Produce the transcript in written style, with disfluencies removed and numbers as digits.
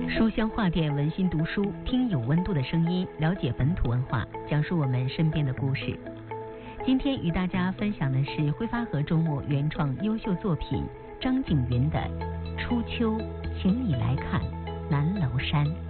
书香话店，文心读书，听有温度的声音，了解本土文化，讲述我们身边的故事。今天与大家分享的是挥发河周末原创优秀作品张景云的《初秋，请你来看南楼山》。